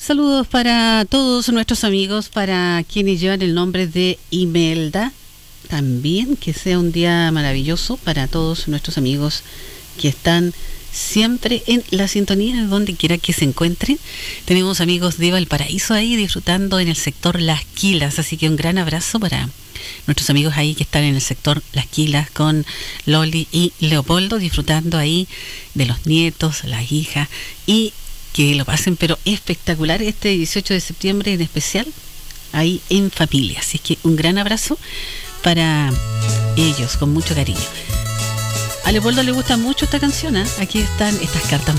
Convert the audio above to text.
Saludos para todos nuestros amigos, para quienes llevan el nombre de Imelda. También que sea un día maravilloso para todos nuestros amigos que están siempre en la sintonía, donde quiera que se encuentren. Tenemos amigos de Valparaíso ahí disfrutando en el sector Las Quilas, así que un gran abrazo para nuestros amigos ahí que están en el sector Las Quilas con Loli y Leopoldo, disfrutando ahí de los nietos, las hijas, y que lo pasen pero espectacular este 18 de septiembre en especial ahí en familia. Así que un gran abrazo para ellos con mucho cariño. A Leopoldo le gusta mucho esta canción, ¿eh? Aquí están estas cartas